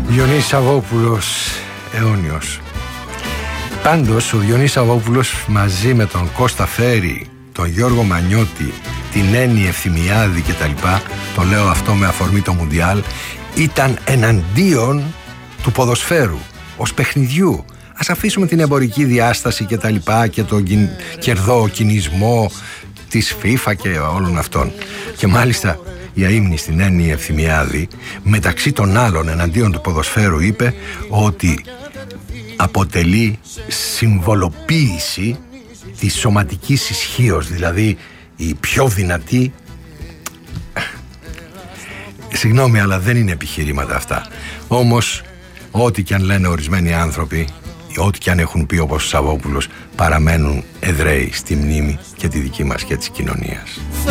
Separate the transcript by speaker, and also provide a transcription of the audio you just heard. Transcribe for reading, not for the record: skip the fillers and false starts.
Speaker 1: Διονύσης Σαββόπουλος, αιώνιος. Πάντως ο Διονύσης Σαββόπουλος μαζί με τον Κώστα Φέρη, τον Γιώργο Μανιώτη, την Έννη Ευθυμιάδη κτλ., το λέω αυτό με αφορμή το Μουντιάλ, ήταν εναντίον του ποδοσφαίρου ως παιχνιδιού. Ας αφήσουμε την εμπορική διάσταση και τα λοιπά και τον κερδοκινησμό της FIFA και όλων αυτών. Και μάλιστα η αείμνη στην Έννη Ευθυμιάδη, μεταξύ των άλλων εναντίον του ποδοσφαίρου, είπε ότι αποτελεί συμβολοποίηση της σωματικής ισχύως, δηλαδή η πιο δυνατή. Συγγνώμη, αλλά δεν είναι επιχειρήματα αυτά. Όμως ό,τι και αν λένε ορισμένοι άνθρωποι, ό,τι και αν έχουν πει όπως ο Σαββόπουλος, παραμένουν εδραίοι στη μνήμη και τη δική μας και της κοινωνίας.